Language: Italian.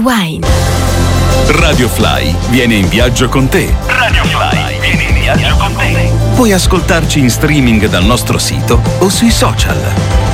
Rewind. Radio Fly viene in viaggio con te. Radio Fly viene in viaggio con te. Puoi ascoltarci in streaming dal nostro sito o sui social.